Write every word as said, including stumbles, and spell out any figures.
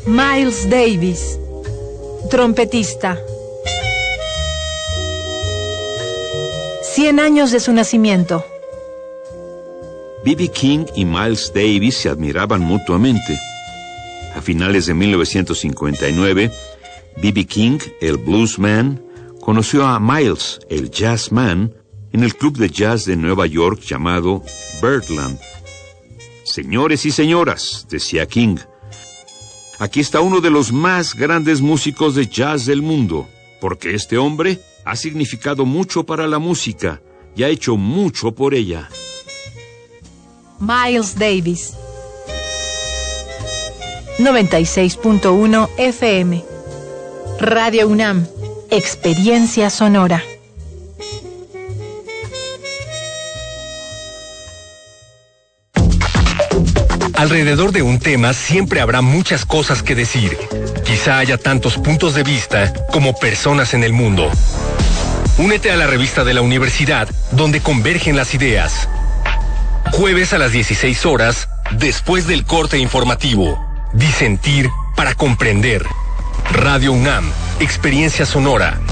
Miles Davis, trompetista. Cien años de su nacimiento. B B King y Miles Davis se admiraban mutuamente. A finales de mil novecientos cincuenta y nueve, B B King, el bluesman, conoció a Miles, el jazzman, en el club de jazz de Nueva York llamado Birdland. Señores y señoras, decía King, aquí está uno de los más grandes músicos de jazz del mundo, porque este hombre ha significado mucho para la música y ha hecho mucho por ella. Miles Davis. noventa y seis punto uno F M. Radio UNAM. Experiencia sonora. Alrededor de un tema siempre habrá muchas cosas que decir. Quizá haya tantos puntos de vista como personas en el mundo. Únete a la revista de la universidad, donde convergen las ideas. Jueves a las dieciséis horas, después del corte informativo. Disentir para comprender. Radio UNAM, experiencia sonora.